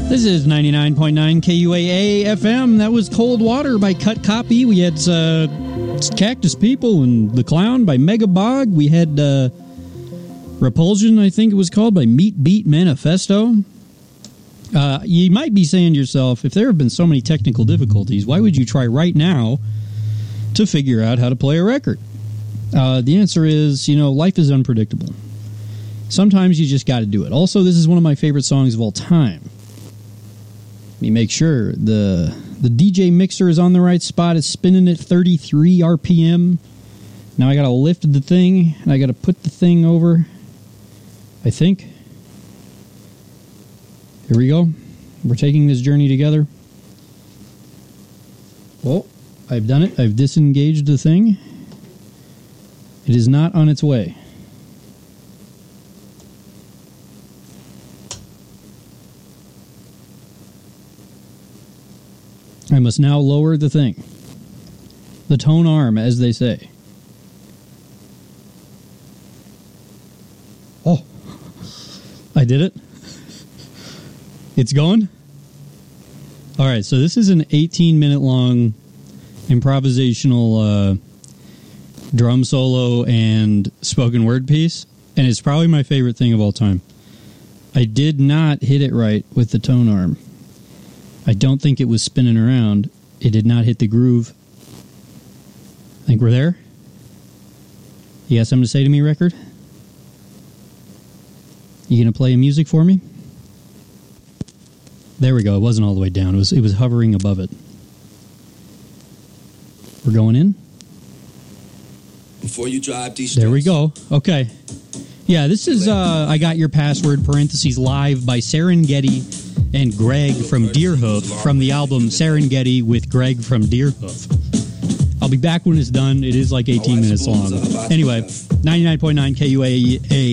This is 99.9 KUAA FM. That was Cold Water by Cut Copy. We had Cactus People and The Clown by Megabog. We had Repulsion, I think it was called, by Meat Beat Manifesto. You might be saying to yourself, if there have been so many technical difficulties, why would you try right now to figure out how to play a record? The answer is, life is unpredictable. Sometimes you just got to do it. Also, this is one of my favorite songs of all time. Let me make sure the DJ mixer is on the right spot. It's spinning at 33 RPM. Now I got to lift the thing, and I got to put the thing over, I think. Here we go. We're taking this journey together. Well, I've done it. I've disengaged the thing. It is not on its way. I must now lower the thing. The tone arm, as they say. Oh. I did it. It's going? All right, so this is an 18-minute long improvisational drum solo and spoken word piece, and it's probably my favorite thing of all time. I did not hit it right with the tone arm. I don't think it was spinning around. It did not hit the groove. I think we're there. You got something to say to me, record? You going to play music for me? There we go. It wasn't all the way down. It was hovering above it. We're going in. Before you drive these. There we go. Okay. Yeah, this is I Got Your Password, parentheses, live by Serengeti and Greg from Deerhoof from the album Serengeti with Greg from Deerhoof. I'll be back when it's done. It is like 18 minutes long. Anyway, 99.9 KUAA